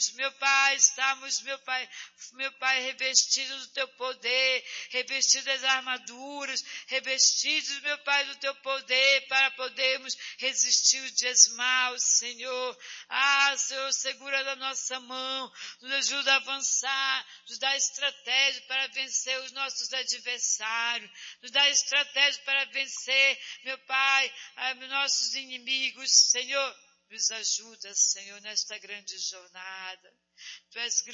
podermos, meu Pai, estarmos, meu Pai, revestidos do teu poder, revestidos das armaduras, revestidos, meu Pai, do teu poder, para podermos resistir os dias maus, Senhor. Senhor, segura da nossa mão, nos ajuda a avançar, nos dá estratégia para vencer os nossos adversários, nos dá estratégia para vencer, meu Pai, nossos inimigos, Senhor. Nos ajuda, Senhor, nesta grande jornada. Tu és